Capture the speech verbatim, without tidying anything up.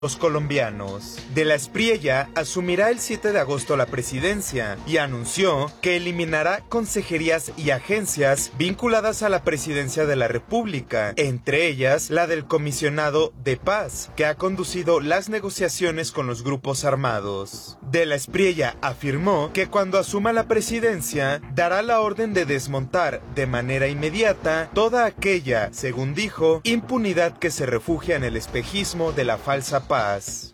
los colombianos. De la Espriella asumirá el siete de agosto la presidencia y anunció que eliminará consejerías y agencias vinculadas a la presidencia de la República, entre ellas la del comisionado de paz, que ha conducido las negociaciones con los grupos armados. De la Espriella afirmó que cuando asuma la presidencia dará la orden de desmontar de manera inmediata toda aquella, según dijo, impunidad que se refugia en el espejismo de la falsa paz.